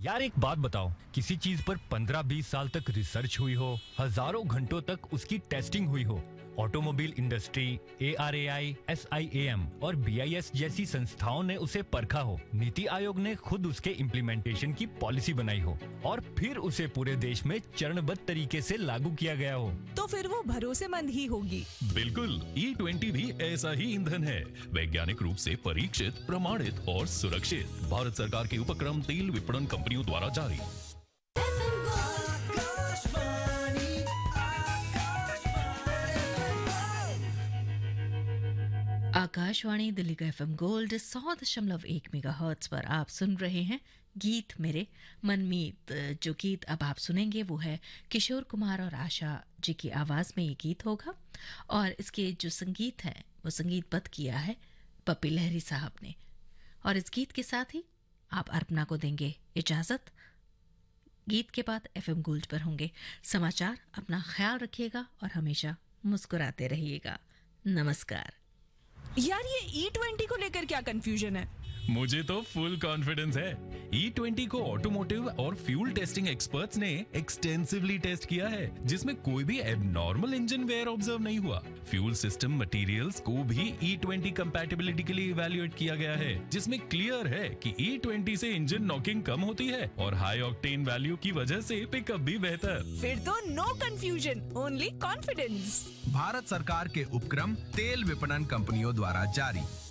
यार एक बात बताओ, किसी चीज पर 15-20 साल तक रिसर्च हुई हो, हजारों घंटों तक उसकी टेस्टिंग हुई हो, ऑटोमोबाइल इंडस्ट्री, ARAI, SIAM और BIS जैसी संस्थाओं ने उसे परखा हो, नीति आयोग ने खुद उसके इम्प्लीमेंटेशन की पॉलिसी बनाई हो और फिर उसे पूरे देश में चरणबद्ध तरीके से लागू किया गया हो, तो फिर वो भरोसेमंद ही होगी। बिल्कुल, E20 भी ऐसा ही ईंधन है, वैज्ञानिक रूप से परीक्षित, प्रमाणित और सुरक्षित। भारत सरकार के उपक्रम तेल विपणन कंपनियों द्वारा जारी। आकाशवाणी दिल्ली का FM गोल्ड 100.1 मेगाहर्ट्ज पर आप सुन रहे हैं गीत मेरे मनमीत। जो गीत अब आप सुनेंगे वो है किशोर कुमार और आशा जी की आवाज में ये गीत होगा और इसके जो संगीत है वो संगीतबद्ध किया है पप्पी लहरी साहब ने। और इस गीत के साथ ही आप अर्पणा को देंगे इजाजत। गीत के बाद FM गोल्ड पर होंगे समाचार। अपना ख्याल रखिएगा और हमेशा मुस्कुराते रहिएगा। नमस्कार। यार ये E20 को लेकर क्या कंफ्यूजन है? मुझे तो फुल कॉन्फिडेंस है। E20 को ऑटोमोटिव और फ्यूल टेस्टिंग एक्सपर्ट्स ने एक्सटेंसिवली टेस्ट किया है, जिसमें कोई भी एबनॉर्मल इंजन वेयर ऑब्जर्व नहीं हुआ। फ्यूल सिस्टम मटेरियल्स को भी E20 कंपैटिबिलिटी के लिए इवैल्यूएट किया गया है, जिसमें क्लियर है कि E20 से इंजन नॉकिंग कम होती है और हाई ऑक्टेन वैल्यू की वजह से पिकअप भी बेहतर। फिर तो no confusion, only confidence. Bharat सरकार के उपक्रम तेल विपणन कंपनियों द्वारा जारी।